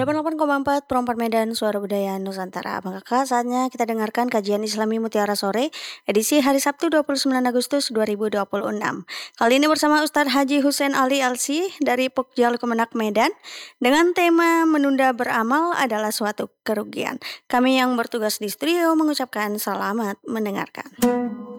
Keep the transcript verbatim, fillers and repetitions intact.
delapan puluh delapan koma empat Perempat Medan, Suara Budaya Nusantara. Maka saatnya kita dengarkan kajian Islami Mutiara Sore, edisi hari Sabtu dua puluh sembilan Agustus dua ribu dua puluh enam. Kali ini bersama Ustadz Haji Hussein Ali Alsi dari Pokjal Kemenak Medan, dengan tema menunda beramal adalah suatu kerugian. Kami yang bertugas di studio mengucapkan selamat mendengarkan.